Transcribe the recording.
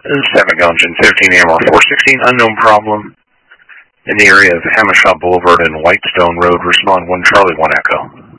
7 Gungeon, 15 AMR 416, unknown problem in the area of Hamishaw Boulevard and Whitestone Road. Respond 1 Charlie 1 Echo.